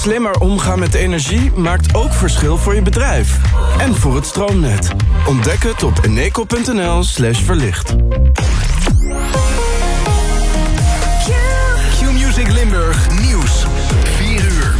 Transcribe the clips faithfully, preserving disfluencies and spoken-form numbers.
Slimmer omgaan met energie maakt ook verschil voor je bedrijf. En voor het stroomnet. Ontdek het op eneco.nl slash verlicht. Q-Music Limburg Nieuws. vier uur.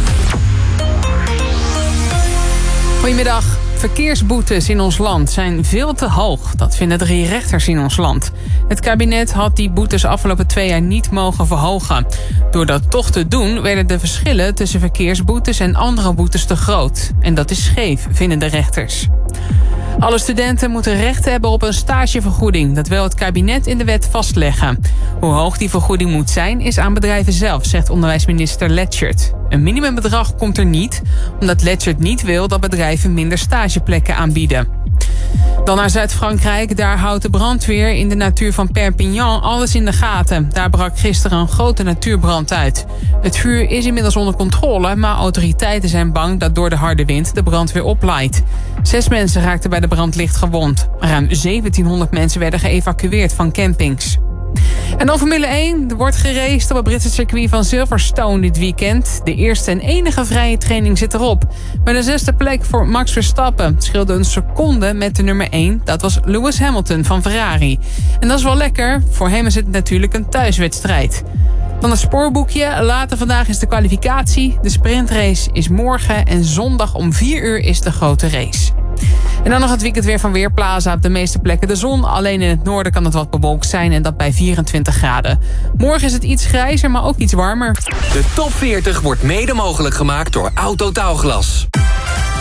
Goedemiddag. Verkeersboetes in ons land zijn veel te hoog. Dat vinden drie rechters in ons land. Het kabinet had die boetes afgelopen twee jaar niet mogen verhogen. Door dat toch te doen werden de verschillen tussen verkeersboetes en andere boetes te groot. En dat is scheef, vinden de rechters. Alle studenten moeten recht hebben op een stagevergoeding. Dat wil het kabinet in de wet vastleggen. Hoe hoog die vergoeding moet zijn is aan bedrijven zelf, zegt onderwijsminister Letchert. Een minimumbedrag komt er niet, omdat Letchert niet wil dat bedrijven minder stageplekken aanbieden. Dan naar Zuid-Frankrijk. Daar houdt de brandweer in de natuur van Perpignan alles in de gaten. Daar brak gisteren een grote natuurbrand uit. Het vuur is inmiddels onder controle, maar autoriteiten zijn bang dat door de harde wind de brand weer oplaait. Zes mensen raakten bij de brand licht gewond. Ruim zeventienhonderd mensen werden geëvacueerd van campings. En dan Formule één. Er wordt geraced op het Britse circuit van Silverstone dit weekend. De eerste en enige vrije training zit erop. Met een zesde plek voor Max Verstappen. Het scheelde een seconde met de nummer één. Dat was Lewis Hamilton van Ferrari. En dat is wel lekker. Voor hem is het natuurlijk een thuiswedstrijd. Dan het spoorboekje. Later vandaag is de kwalificatie. De sprintrace is morgen. En zondag om vier uur is de grote race. En dan nog het weekend weer van Weerplaza. Op de meeste plekken de zon. Alleen in het noorden kan het wat bewolkt zijn. En dat bij vierentwintig graden. Morgen is het iets grijzer, maar ook iets warmer. De top veertig wordt mede mogelijk gemaakt door Autotaalglas.